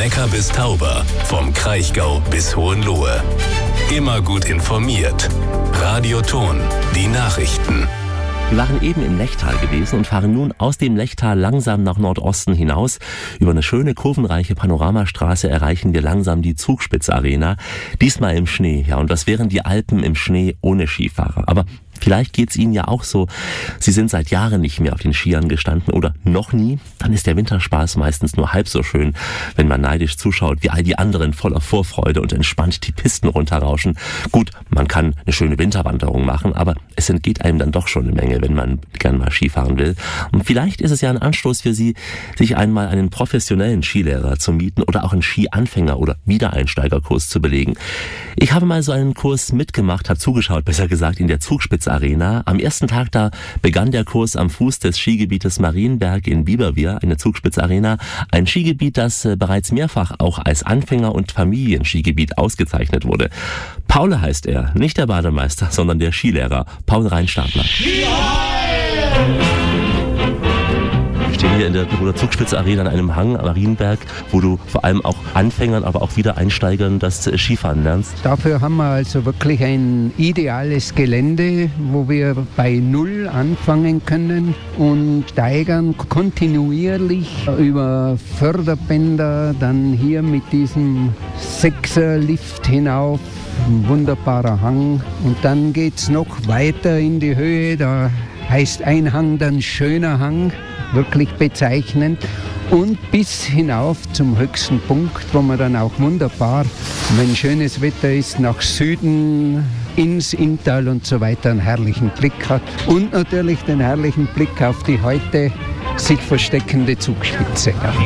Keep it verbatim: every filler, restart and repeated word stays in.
Neckar bis Tauber, vom Kraichgau bis Hohenlohe. Immer gut informiert. Radio Thon, die Nachrichten. Wir waren eben im Lechtal gewesen und fahren nun aus dem Lechtal langsam nach Nordosten hinaus. Über eine schöne, kurvenreiche Panoramastraße erreichen wir langsam die Zugspitz-Arena. Diesmal im Schnee, ja, und das wären die Alpen im Schnee ohne Skifahrer. Aber vielleicht geht's Ihnen ja auch so. Sie sind seit Jahren nicht mehr auf den Skiern gestanden oder noch nie. Dann ist der Winterspaß meistens nur halb so schön, wenn man neidisch zuschaut, wie all die anderen voller Vorfreude und entspannt die Pisten runterrauschen. Gut, man kann eine schöne Winterwanderung machen, aber es entgeht einem dann doch schon eine Menge, wenn man gern mal Skifahren will. Und vielleicht ist es ja ein Anstoß für Sie, sich einmal einen professionellen Skilehrer zu mieten oder auch einen Skianfänger- oder Wiedereinsteigerkurs zu belegen. Ich habe mal so einen Kurs mitgemacht, habe zugeschaut, besser gesagt, in der Zugspitz-Arena. Am ersten Tag da begann der Kurs am Fuß des Skigebietes Marienberg in Biberwihr, eine Zugspitz-Arena. Ein Skigebiet, das äh, bereits mehrfach auch als Anfänger- und Familienskigebiet ausgezeichnet wurde. Paul heißt er, nicht der Bademeister, sondern der Skilehrer, Paul Reinstadler. Wir stehen hier in der Tiroler Zugspitz-Arena an einem Hang am Marienberg, wo du vor allem auch Anfängern, aber auch Wiedereinsteigern das Skifahren lernst. Dafür haben wir also wirklich ein ideales Gelände, wo wir bei Null anfangen können und steigern kontinuierlich über Förderbänder, dann hier mit diesem Sechser-Lift hinauf. Ein wunderbarer Hang. Und dann geht es noch weiter in die Höhe. Da heißt ein Hang dann schöner Hang, wirklich bezeichnend. Und bis hinauf zum höchsten Punkt, wo man dann auch wunderbar, wenn schönes Wetter ist, nach Süden, ins Inntal und so weiter einen herrlichen Blick hat. Und natürlich den herrlichen Blick auf die heute sich versteckende Zugspitze.